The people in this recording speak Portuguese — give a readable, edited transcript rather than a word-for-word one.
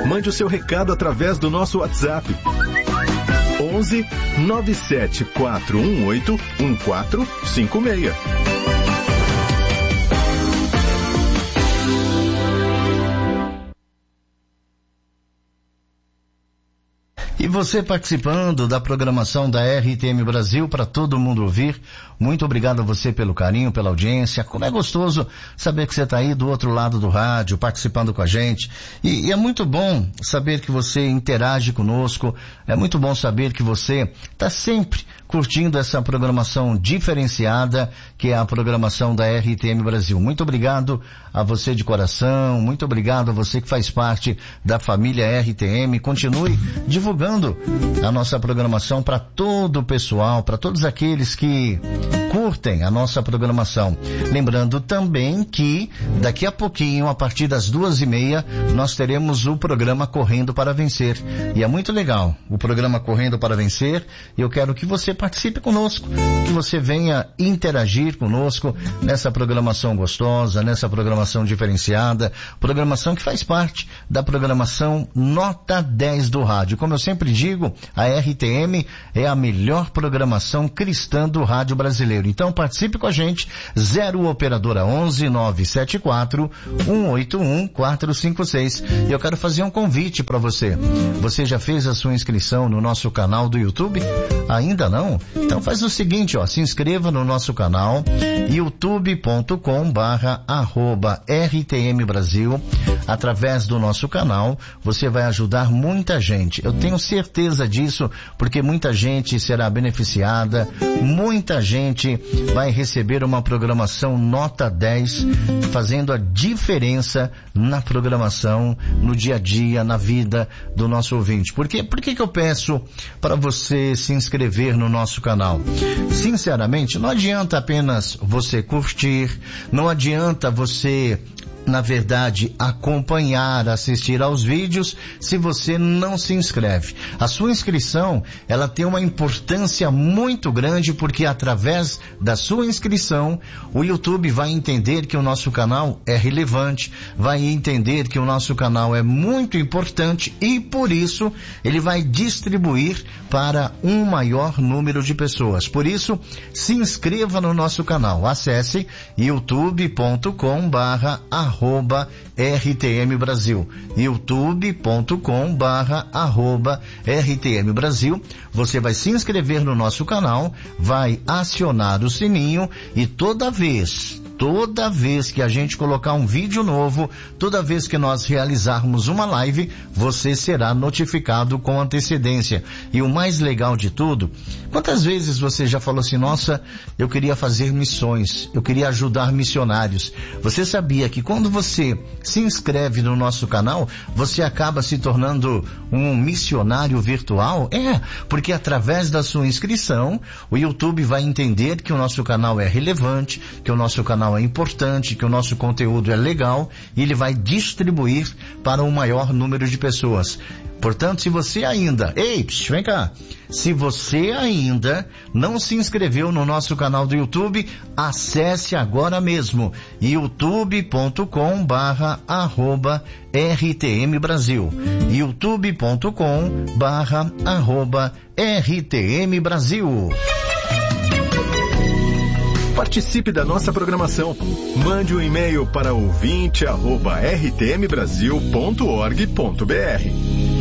Mande o seu recado através do nosso WhatsApp. 11 97418 1456. E você participando da programação da RTM Brasil para todo mundo ouvir. Muito obrigado a você pelo carinho, pela audiência. Como é gostoso saber que você está aí do outro lado do rádio, participando com a gente. E é muito bom saber que você interage conosco. É muito bom saber que você está sempre curtindo essa programação diferenciada, que é a programação da RTM Brasil. Muito obrigado a você de coração. Muito obrigado a você que faz parte da família RTM. Continue divulgando a nossa programação para todo o pessoal, para todos aqueles que curtem a nossa programação. Lembrando também que daqui a pouquinho, a partir das 2:30, nós teremos o programa Correndo para Vencer. E é muito legal o programa Correndo para Vencer. E eu quero que você participe conosco, que você venha interagir conosco nessa programação gostosa, nessa programação diferenciada, programação que faz parte da programação Nota 10 do rádio. Como eu sempre digo, a RTM é a melhor programação cristã do rádio brasileiro. Então participe com a gente, 0 operadora 11 974 181 456. E eu quero fazer um convite para você. Você já fez a sua inscrição no nosso canal do YouTube? Ainda não? Então faz o seguinte, se inscreva no nosso canal, youtube.com/RTM Brasil. Através do nosso canal, você vai ajudar muita gente. Eu tenho certeza disso, porque muita gente será beneficiada, muita gente vai receber uma programação nota 10, fazendo a diferença na programação, no dia a dia, na vida do nosso ouvinte. Por que que eu peço para você se inscrever no nosso canal? Sinceramente, não adianta apenas você curtir, não adianta você, na verdade, acompanhar, assistir aos vídeos, se você não se inscreve. A sua inscrição, ela tem uma importância muito grande, porque através da sua inscrição, o YouTube vai entender que o nosso canal é relevante, vai entender que o nosso canal é muito importante e, por isso, ele vai distribuir para um maior número de pessoas. Por isso, se inscreva no nosso canal. Acesse youtube.com/RTM Brasil, youtube.com/RTM Brasil. Você vai se inscrever no nosso canal, vai acionar o sininho e toda vez que a gente colocar um vídeo novo, toda vez que nós realizarmos uma live, você será notificado com antecedência. E o mais legal de tudo, quantas vezes você já falou assim, nossa, eu queria fazer missões, eu queria ajudar missionários. Você sabia que quando você se inscreve no nosso canal, você acaba se tornando um missionário virtual? Porque através da sua inscrição, o YouTube vai entender que o nosso canal é relevante, que o nosso canal é importante, que o nosso conteúdo é legal, e ele vai distribuir para um maior número de pessoas. Portanto, se você ainda... vem cá! Se você ainda não se inscreveu no nosso canal do YouTube, acesse agora mesmo youtube.com/RTM Brasil, youtube.com/RTM Brasil. Participe da nossa programação. Mande um e-mail para ouvinte@rtmbrasil.org.br.